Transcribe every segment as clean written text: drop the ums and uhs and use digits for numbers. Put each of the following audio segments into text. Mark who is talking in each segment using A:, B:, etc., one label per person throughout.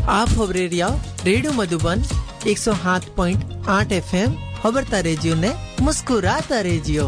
A: आप खबरें radio Madhuban 107.8 FM खबरता रेजियो ने मुस्कुराता रेजियो।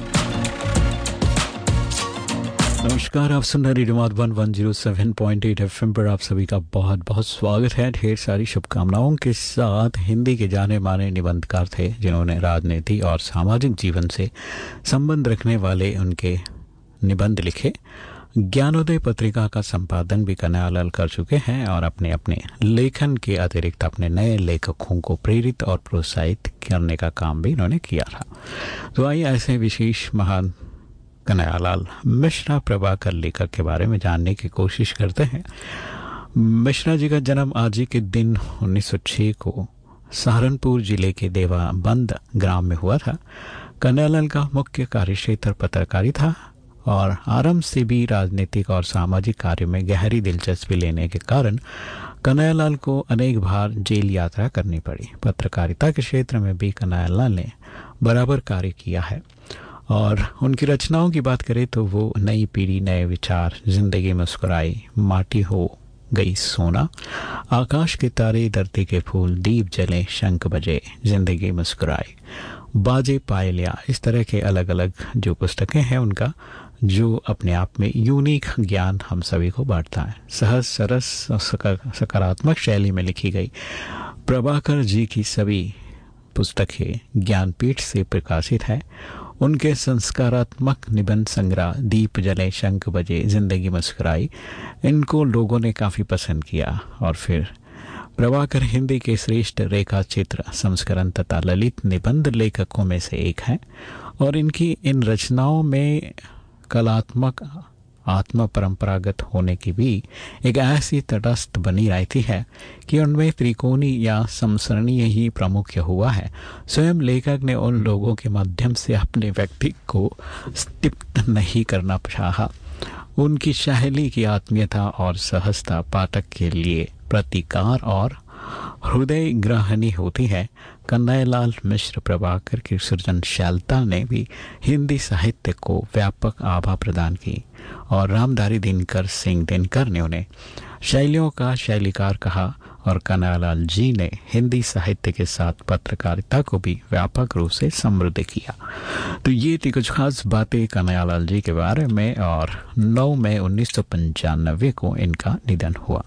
B: नमस्कार, आप सुन रहे रेडियो मधुबन 107.8 FM पर आप सभी का बहुत बहुत स्वागत है। ढेर सारी शुभकामनाओं के साथ हिंदी के जाने माने निबंधकार थे जिन्होंने राजनीति और सामाजिक जीवन से संबंध रखने वाले उनके निबंध लिखे। ज्ञानोदय पत्रिका का संपादन भी कन्हैयालाल कर चुके हैं और अपने अपने लेखन के अतिरिक्त अपने नए लेखकों को प्रेरित और प्रोत्साहित करने का काम भी इन्होंने किया था। तो आइए ऐसे विशेष महान कन्हैयालाल मिश्रा प्रभाकर लेखक के बारे में जानने की कोशिश करते हैं। मिश्रा जी का जन्म आज ही के दिन 1906 को सहारनपुर जिले के देवाबंद ग्राम में हुआ था। कन्हैयालाल का मुख्य कार्यक्षेत्र पत्रकारिता था और आरंभ से भी राजनीतिक और सामाजिक कार्य में गहरी दिलचस्पी लेने के कारण कन्हैयालाल को अनेक बार जेल यात्रा करनी पड़ी। पत्रकारिता के क्षेत्र में भी कन्हैयालाल ने बराबर कार्य किया है और उनकी रचनाओं की बात करें तो वो नई पीढ़ी, नए विचार, जिंदगी मुस्कुराई, माटी हो गई सोना, आकाश के तारे, धरती के फूल, दीप जले, शंख बजे, जिंदगी मुस्कुराई, बाजे पायलिया, इस तरह के अलग अलग जो पुस्तकें हैं उनका जो अपने आप में यूनिक ज्ञान हम सभी को बांटता है। सहज सरस सकारात्मक शैली में लिखी गई प्रभाकर जी की सभी पुस्तकें ज्ञानपीठ से प्रकाशित है। उनके संस्कारात्मक निबंध संग्रह दीप जले, शंख बजे, जिंदगी मुस्कुराई, इनको लोगों ने काफ़ी पसंद किया और फिर प्रभाकर हिंदी के श्रेष्ठ रेखा चित्र संस्करण तथा ललित निबंध लेखकों में से एक हैं और इनकी इन रचनाओं में कलात्मक आत्मा परंपरागत होने की भी एक ऐसी तटस्थ बनी रहती है कि उनमें त्रिकोणी या समसरणीय ही प्रमुख हुआ है। स्वयं लेखक ने उन लोगों के माध्यम से अपने व्यक्ति को स्तब्ध नहीं करना चाहा। उनकी शैली की आत्मीयता और सहजता पाठक के लिए प्रतिकार और हृदय ग्रहणी होती है। कन्हैयालाल मिश्र प्रभाकर की सृजनशीलता ने भी हिंदी साहित्य को व्यापक आभा प्रदान की और रामधारी दिनकर सिंह दिनकर ने उन्हें शैलियों का शैलीकार कहा और कन्हैयालाल जी ने हिंदी साहित्य के साथ पत्रकारिता को भी व्यापक रूप से समृद्ध किया। तो ये थी कुछ खास बातें कन्हैयालाल जी के बारे में और 9 मई 1995 को इनका निधन हुआ।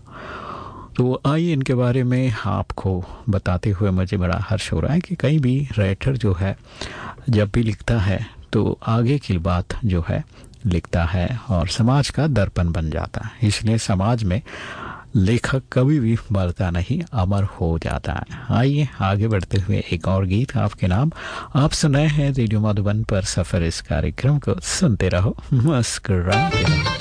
B: तो आइए इनके बारे में आपको बताते हुए मुझे बड़ा हर्ष हो रहा है कि कहीं भी राइटर जो है जब भी लिखता है तो आगे की बात जो है लिखता है और समाज का दर्पण बन जाता है। इसलिए समाज में लेखक कभी भी मरता नहीं, अमर हो जाता है। आइए आगे बढ़ते हुए एक और गीत आपके नाम। आप सुनाए हैं रेडियो मधुबन पर सफर, इस कार्यक्रम को सुनते रहो, मुस्कुराते रहो।